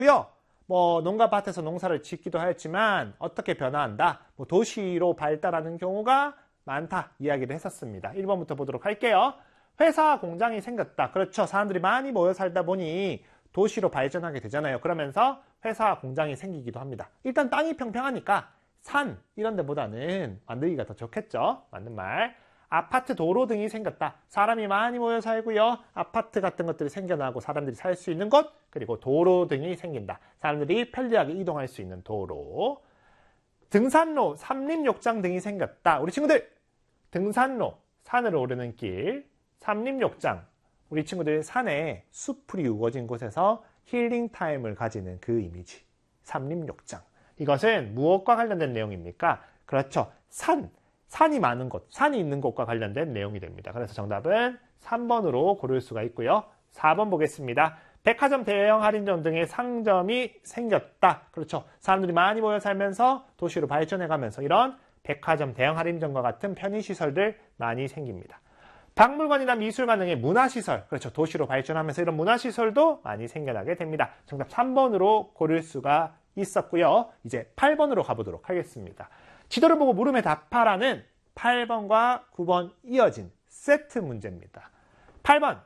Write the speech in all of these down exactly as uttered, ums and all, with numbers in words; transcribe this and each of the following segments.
고요. 뭐 농가 밭에서 농사를 짓기도 하였지만 어떻게 변화한다? 뭐 도시로 발달하는 경우가 많다 이야기를 했었습니다. 일 번부터 보도록 할게요. 회사 공장이 생겼다. 그렇죠. 사람들이 많이 모여 살다 보니 도시로 발전하게 되잖아요. 그러면서 회사 공장이 생기기도 합니다. 일단 땅이 평평하니까 산 이런 데보다는 만들기가 더 좋겠죠. 맞는 말. 아파트, 도로 등이 생겼다. 사람이 많이 모여 살고요. 아파트 같은 것들이 생겨나고 사람들이 살 수 있는 곳, 그리고 도로 등이 생긴다. 사람들이 편리하게 이동할 수 있는 도로. 등산로, 삼림욕장 등이 생겼다. 우리 친구들, 등산로, 산을 오르는 길, 삼림욕장, 우리 친구들 산에 숲풀이 우거진 곳에서 힐링 타임을 가지는 그 이미지. 삼림욕장. 이것은 무엇과 관련된 내용입니까? 그렇죠. 산. 산이 많은 곳, 산이 있는 곳과 관련된 내용이 됩니다. 그래서 정답은 삼 번으로 고를 수가 있고요. 사 번 보겠습니다. 백화점, 대형 할인점 등의 상점이 생겼다. 그렇죠. 사람들이 많이 모여 살면서 도시로 발전해가면서 이런 백화점, 대형 할인점과 같은 편의시설들 많이 생깁니다. 박물관이나 미술관 등의 문화시설, 그렇죠. 도시로 발전하면서 이런 문화시설도 많이 생겨나게 됩니다. 정답 삼 번으로 고를 수가 있었고요. 이제 팔 번으로 가보도록 하겠습니다. 지도를 보고 물음에 답하라는 팔 번과 구 번 이어진 세트 문제입니다. 팔 번,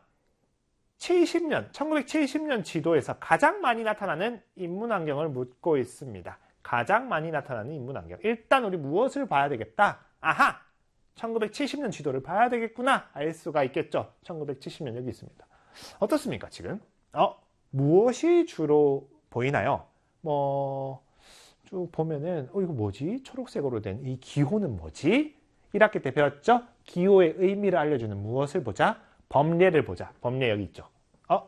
칠십 년, 천구백칠십 년 지도에서 가장 많이 나타나는 인문환경을 묻고 있습니다. 가장 많이 나타나는 인문환경. 일단 우리 무엇을 봐야 되겠다? 아하! 천구백칠십 년 지도를 봐야 되겠구나. 알 수가 있겠죠. 천구백칠십 년 여기 있습니다. 어떻습니까, 지금? 어, 무엇이 주로 보이나요? 뭐, 쭉 보면은, 어, 이거 뭐지? 초록색으로 된 이 기호는 뭐지? 일 학기 때 배웠죠? 기호의 의미를 알려주는 무엇을 보자? 법례를 보자. 법례 여기 있죠. 어?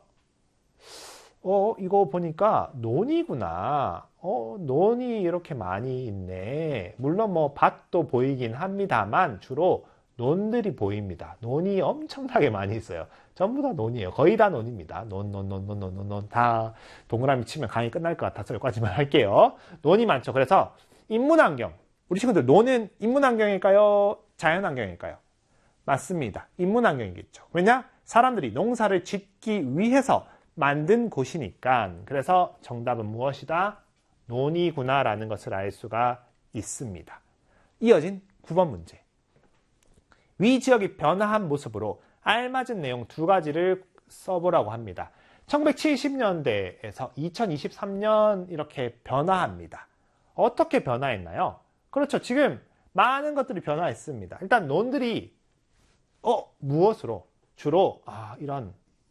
어, 이거 보니까 논이구나. 어, 논이 이렇게 많이 있네. 물론 뭐 밭도 보이긴 합니다만 주로 논들이 보입니다. 논이 엄청나게 많이 있어요. 전부 다 논이에요. 거의 다 논입니다. 논, 논, 논, 논, 논, 논, 논. 다 동그라미 치면 강의 끝날 것 같아서 여기까지만 할게요. 논이 많죠. 그래서 인문환경. 우리 친구들 논은 인문환경일까요? 자연환경일까요? 맞습니다. 인문환경이겠죠. 왜냐? 사람들이 농사를 짓기 위해서 만든 곳이니까. 그래서 정답은 무엇이다? 논이구나라는 것을 알 수가 있습니다. 이어진 구 번 문제. 위 지역이 변화한 모습으로 알맞은 내용 두 가지를 써보라고 합니다. 천구백칠십 년대에서 이천이십삼 년 이렇게 변화합니다. 어떻게 변화했나요? 그렇죠. 지금 많은 것들이 변화했습니다. 일단 논들이 어 무엇으로? 주로 아 이런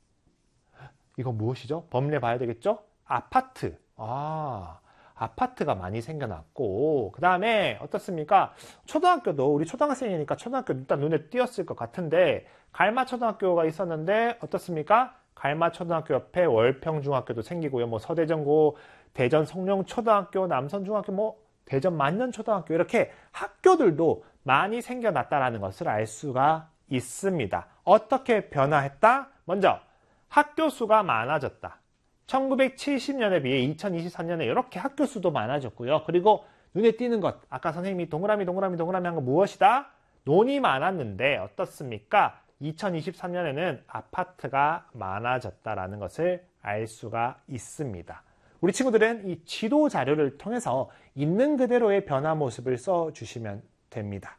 이거 무엇이죠? 법례 봐야 되겠죠? 아파트. 아 아파트가 많이 생겨났고 그 다음에 어떻습니까? 초등학교도 우리 초등학생이니까 초등학교 일단 눈에 띄었을 것 같은데 갈마초등학교가 있었는데 어떻습니까? 갈마초등학교 옆에 월평중학교도 생기고요. 뭐 서대전고, 대전 성룡초등학교, 남선중학교, 뭐 대전 만년초등학교 이렇게 학교들도 많이 생겨났다는 것을 알 수가 있습니다. 어떻게 변화했다? 먼저 학교 수가 많아졌다. 천구백칠십 년에 비해 이천이십삼 년에 이렇게 학교 수도 많아졌고요. 그리고 눈에 띄는 것, 아까 선생님이 동그라미 동그라미 동그라미 한 거 무엇이다? 논이 많았는데 어떻습니까? 이천이십삼 년에는 아파트가 많아졌다라는 것을 알 수가 있습니다. 우리 친구들은 이 지도 자료를 통해서 있는 그대로의 변화 모습을 써주시면 됩니다.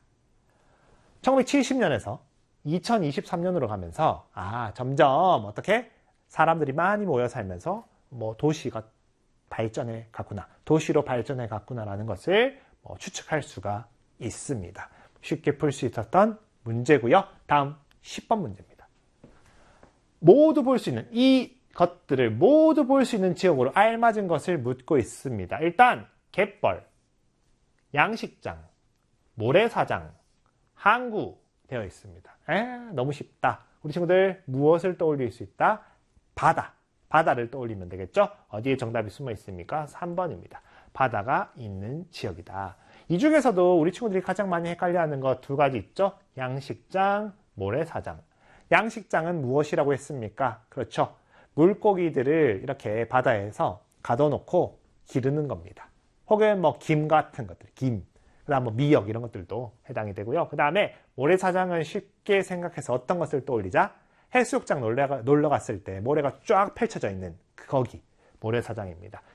천구백칠십 년에서 이천이십삼 년으로 가면서 아 점점 어떻게 사람들이 많이 모여 살면서 뭐 도시가 발전해 갔구나, 도시로 발전해 갔구나라는 것을 뭐 추측할 수가 있습니다. 쉽게 풀 수 있었던 문제고요. 다음 십 번 문제입니다. 모두 볼 수 있는 이 것들을 모두 볼 수 있는 지역으로 알맞은 것을 묻고 있습니다. 일단 갯벌, 양식장, 모래사장, 항구 되어 있습니다. 에, 너무 쉽다. 우리 친구들 무엇을 떠올릴 수 있다? 바다. 바다를 떠올리면 되겠죠? 어디에 정답이 숨어 있습니까? 삼 번입니다. 바다가 있는 지역이다. 이 중에서도 우리 친구들이 가장 많이 헷갈려하는 것 두 가지 있죠? 양식장, 모래사장. 양식장은 무엇이라고 했습니까? 그렇죠. 물고기들을 이렇게 바다에서 가둬놓고 기르는 겁니다. 혹은 뭐 김 같은 것들, 김. 그 다음 뭐 미역 이런 것들도 해당이 되고요. 그 다음에 모래사장은 쉽게 생각해서 어떤 것을 떠올리자? 해수욕장 놀러, 놀러 갔을 때 모래가 쫙 펼쳐져 있는 거기 모래사장입니다.